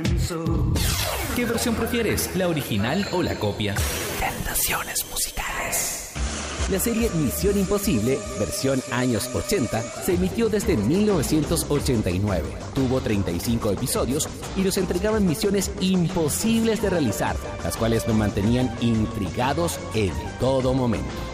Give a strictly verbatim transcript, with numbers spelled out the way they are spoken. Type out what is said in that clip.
¿Qué versión prefieres? ¿La original o la copia? Tentaciones musicales. La serie Misión Imposible, versión años ochenta, se emitió desde mil novecientos ochenta y nueve. Tuvo treinta y cinco episodios y nos entregaban misiones imposibles de realizar, las cuales nos mantenían intrigados en todo momento.